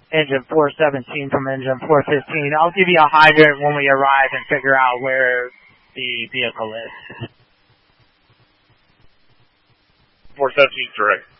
engine 417 from engine 415. I'll give you a hydrant when we arrive and figure out where the vehicle is. 417 correct.